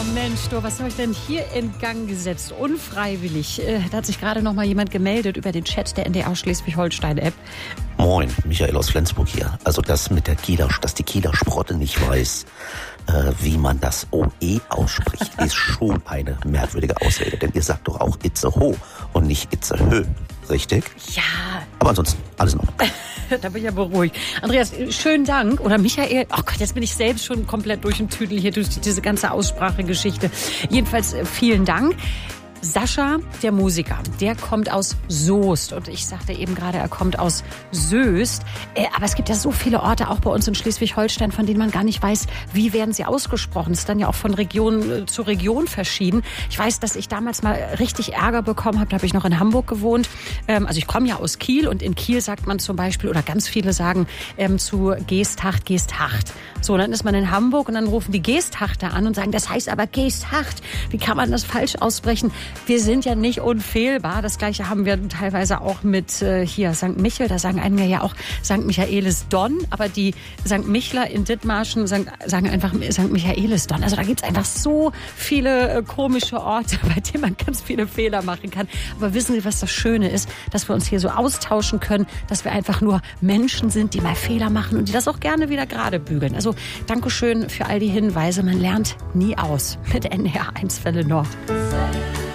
Mensch, du, was habe ich denn hier in Gang gesetzt? Unfreiwillig. Da hat sich gerade noch mal jemand gemeldet über den Chat der NDR Schleswig-Holstein-App. Moin, Michael aus Flensburg hier. Also das mit der Kieler, dass die Kieler Sprotte nicht weiß, wie man das OE ausspricht, ist schon eine merkwürdige Ausrede. Denn ihr sagt doch auch Itze ho und nicht Itze hö, richtig? Ja. Aber ansonsten, alles in Ordnung. Da bin ich ja beruhigt. Andreas, schönen Dank. Oder Michael, oh Gott, jetzt bin ich selbst schon komplett durch den Tüdel hier, durch diese ganze Aussprachegeschichte. Jedenfalls vielen Dank. Sascha, der Musiker, der kommt aus Soest und ich sagte eben gerade, er kommt aus Soest. Aber es gibt ja so viele Orte, auch bei uns in Schleswig-Holstein, von denen man gar nicht weiß, wie werden sie ausgesprochen. Es ist dann ja auch von Region zu Region verschieden. Ich weiß, dass ich damals mal richtig Ärger bekommen habe, da habe ich noch in Hamburg gewohnt. Also ich komme ja aus Kiel und in Kiel sagt man zum Beispiel, oder ganz viele sagen zu Geesthacht, Geesthacht. So, dann ist man in Hamburg und dann rufen die Geesthachter an und sagen, das heißt aber Geesthacht. Wie kann man das falsch aussprechen? Wir sind ja nicht unfehlbar. Das Gleiche haben wir teilweise auch mit hier St. Michel. Da sagen einige ja auch St. Michaelis Don. Aber die St. Michler in Dithmarschen sagen einfach St. Michaelis Don. Also da gibt's einfach so viele komische Orte, bei denen man ganz viele Fehler machen kann. Aber wissen Sie, was das Schöne ist? Dass wir uns hier so austauschen können, dass wir einfach nur Menschen sind, die mal Fehler machen und die das auch gerne wieder gerade bügeln. Also Dankeschön für all die Hinweise. Man lernt nie aus. Mit NDR 1 Welle Nord.